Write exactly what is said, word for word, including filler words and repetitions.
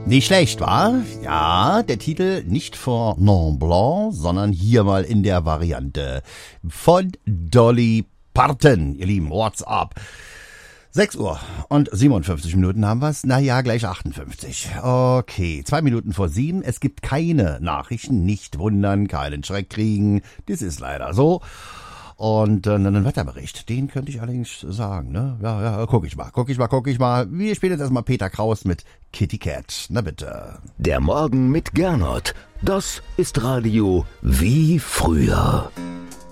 Nicht schlecht, wa? Ja, der Titel nicht vor Non Blanc, sondern hier mal in der Variante von Dolly Parton. Ihr Lieben, what's up? sechs Uhr und siebenundfünfzig Minuten haben wir's. Naja, gleich achtundfünfzig. Okay, zwei Minuten vor sieben. Es gibt keine Nachrichten, nicht wundern, keinen Schreck kriegen. Das ist leider so. Und äh, einen Wetterbericht, den könnte ich allerdings sagen, ne? Ja, ja, guck ich mal, guck ich mal, guck ich mal. Wir spielen jetzt erstmal Peter Kraus mit Kitty Cat. Na bitte. Der Morgen mit Gernot. Das ist Radio wie früher.